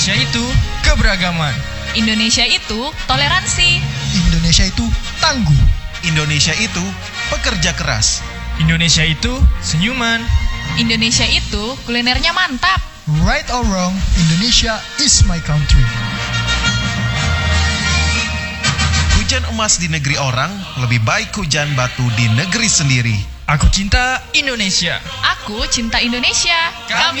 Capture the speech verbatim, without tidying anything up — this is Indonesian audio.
Indonesia itu keberagaman. Indonesia itu toleransi. Indonesia itu tangguh. Indonesia itu pekerja keras. Indonesia itu senyuman. Indonesia itu kulinernya mantap. Right or wrong, Indonesia is my country. Hujan emas di negeri orang, lebih baik hujan batu di negeri sendiri. Aku cinta Indonesia. Aku cinta Indonesia. Kami